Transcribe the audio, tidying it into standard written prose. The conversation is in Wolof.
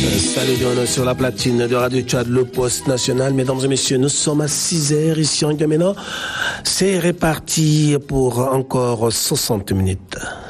Salut John sur la platine de Radio Tchad, le poste national. Mesdames et messieurs, nous sommes à 6h ici en Gambena. C'est réparti pour encore 60 minutes.